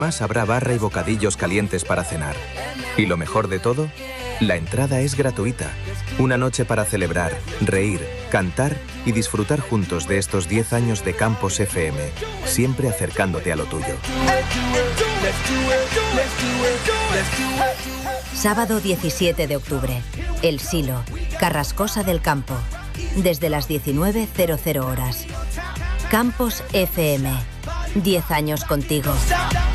Además habrá barra y bocadillos calientes para cenar. Y lo mejor de todo, la entrada es gratuita. Una noche para celebrar, reír, cantar y disfrutar juntos de estos 10 años de Campos FM, siempre acercándote a lo tuyo. Sábado 17 de octubre, El Silo, Carrascosa del Campo, desde las 19:00 horas. Campos FM, 10 años contigo.